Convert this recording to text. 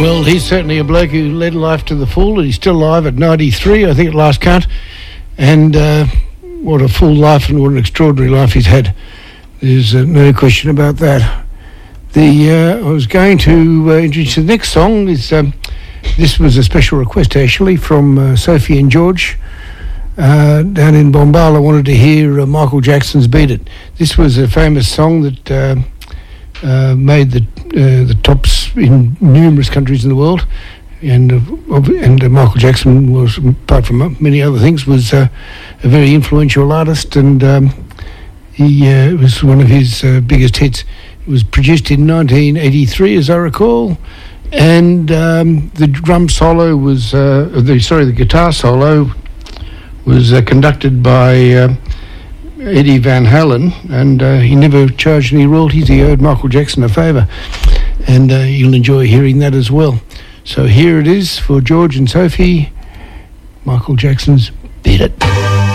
Well, he's certainly a bloke who led life to the full, and he's still alive at 93, I think, at last count. And what a full life and what an extraordinary life he's had. There's no question about that. I was going to introduce the next song. This was a special request, actually, from Sophie and George. Down in Bombala, wanted to hear Michael Jackson's Beat It. This was a famous song that made the tops in numerous countries in the world, and Michael Jackson was, apart from many other things, was a very influential artist, and it was one of his biggest hits. It was produced in 1983, as I recall, and the drum solo was the guitar solo was conducted by Eddie Van Halen, and he never charged any royalties. He owed Michael Jackson a favour, and you'll enjoy hearing that as well. So here it is for George and Sophie, Michael Jackson's Beat It.